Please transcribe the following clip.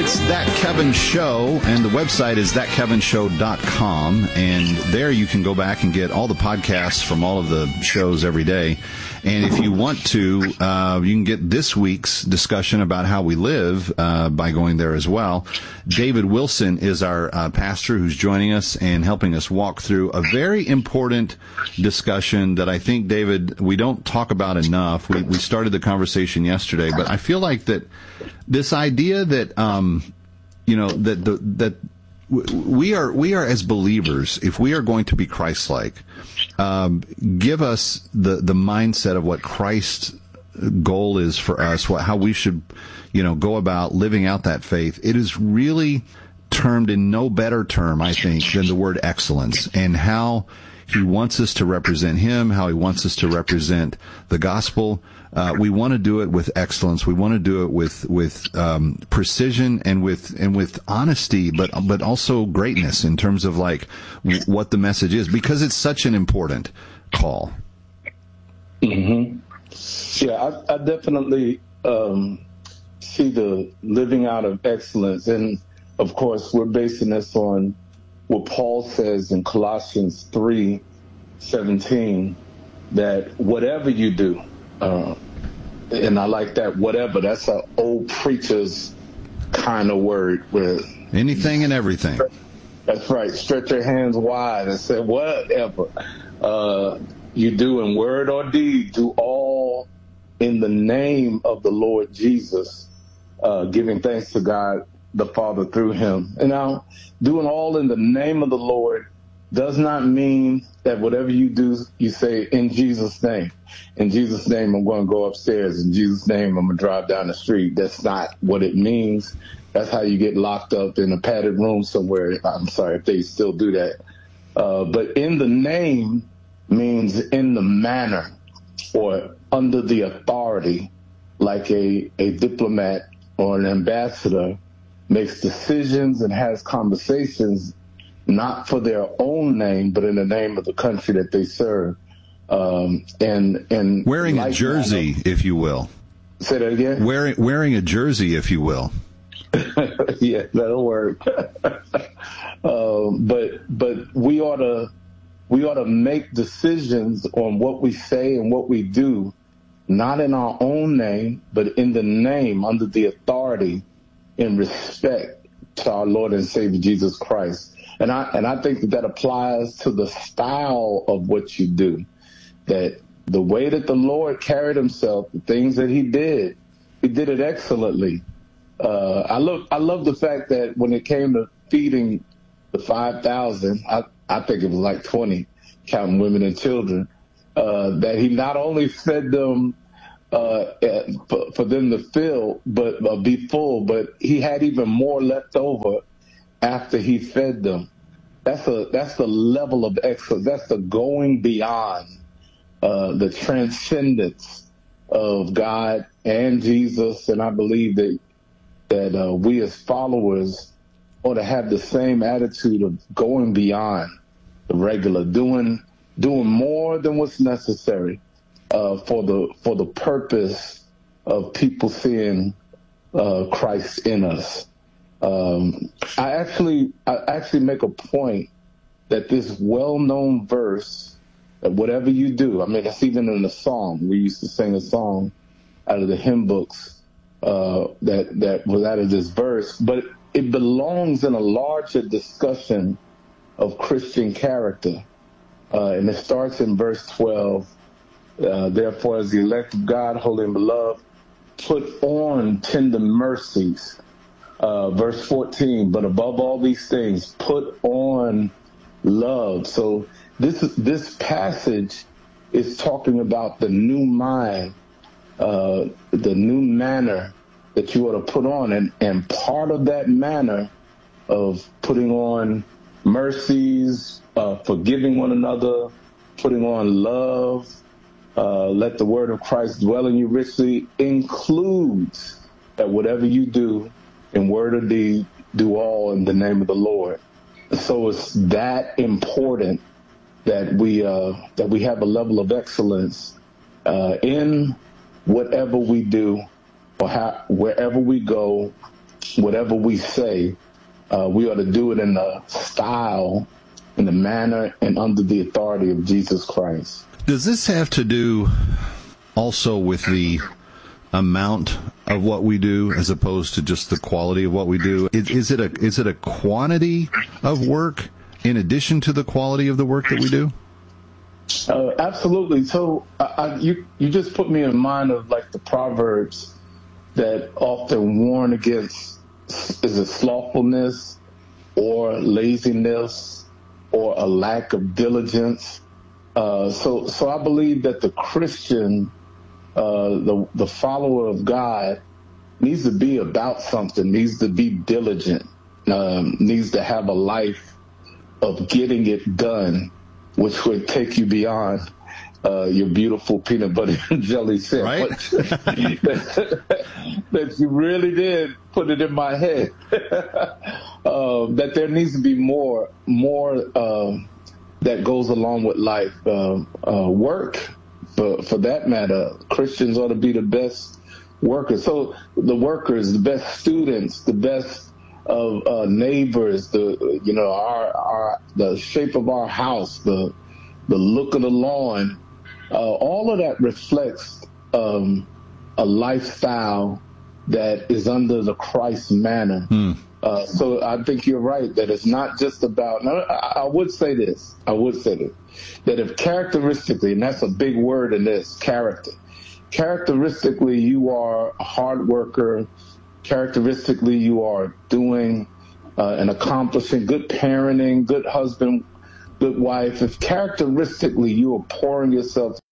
It's That Kevin Show, and the website is thatkevinshow.com, and there you can go back and get all the podcasts from all of the shows every day. And if you want to, you can get this week's discussion about how we live by going there as well. David Wilson is our pastor who's joining us and helping us walk through a very important discussion that I think, David, we don't talk about enough. We started the conversation yesterday, but I feel like that this idea that that we are as believers, if we are going to be Christ-like, give us the mindset of what Christ's goal is for us, how we should, go about living out that faith. It is really termed in no better term, I think, than the word excellence, and how he wants us to represent him, how he wants us to represent the gospel. We want to do it with excellence. We want to do it with precision and with honesty, but also greatness in terms of like what the message is, because it's such an important call. Mm-hmm. Yeah, I definitely see the living out of excellence, and of course we're basing this on what Paul says in Colossians 3:17, that whatever you do. And I like that, whatever. That's an old preacher's kind of word. Where anything and everything. That's right. Stretch your hands wide and say, whatever you do in word or deed, do all in the name of the Lord Jesus, giving thanks to God the Father through him. And now, doing all in the name of the Lord does not mean that whatever you do, you say, in Jesus' name. In Jesus' name, I'm going to go upstairs. In Jesus' name, I'm going to drive down the street. That's not what it means. That's how you get locked up in a padded room somewhere. I'm sorry if they still do that. But in the name means in the manner or under the authority, like a diplomat or an ambassador makes decisions and has conversations not for their own name, but in the name of the country that they serve. And wearing a jersey, if you will. Say that again? Wearing a jersey, if you will. Yeah, that'll work. But we ought to make decisions on what we say and what we do, not in our own name, but in the name, under the authority, in respect to our Lord and Savior Jesus Christ. And I think that applies to the style of what you do, that the way that the Lord carried himself, the things that he did it excellently. I love the fact that when it came to feeding the 5,000, I think it was like 20, counting women and children, that he not only fed them for them to fill, but be full, but he had even more left over after he fed them. That's the level of excellence. That's the going beyond, the transcendence of God and Jesus. And I believe that we as followers ought to have the same attitude of going beyond the regular, doing more than what's necessary for the purpose of people seeing Christ in us. I actually make a point that this well-known verse, that whatever you do, I mean, that's even in the song. We used to sing a song out of the hymn books that was out of this verse, but it belongs in a larger discussion of Christian character. And it starts in verse 12. Therefore, as the elect of God, holy and beloved, put on tender mercies. Verse 14, but above all these things, put on love. So this passage is talking about the new mind, the new manner that you ought to put on. And part of that manner of putting on mercies, forgiving one another, putting on love, let the word of Christ dwell in you richly, includes that whatever you do, in word or deed, do all in the name of the Lord. So it's that important that we have a level of excellence in whatever we do, or wherever we go, whatever we say, we ought to do it in the style, in the manner, and under the authority of Jesus Christ. Does this have to do also with the amount of what we do as opposed to just the quality of what we do? Is it a quantity of work in addition to the quality of the work that we do? Absolutely. So you just put me in mind of like the Proverbs that often warn against, is it slothfulness or laziness or a lack of diligence? So I believe that the Christian, the follower of God, needs to be about something, needs to be diligent, needs to have a life of getting it done, which would take you beyond your beautiful peanut butter and jelly sip. Right? That you really did put it in my head. That there needs to be more that goes along with life. Work, for that matter. Christians ought to be the best workers. So the workers, the best students, the best of neighbors, the shape of our house, the look of the lawn, all of that reflects a lifestyle that is under the Christ manner. So I think you're right that it's not just about. I would say this, that if characteristically, and that's a big word in this, characteristically you are a hard worker, characteristically you are doing and accomplishing good parenting, good husband, good wife, if characteristically you are pouring yourself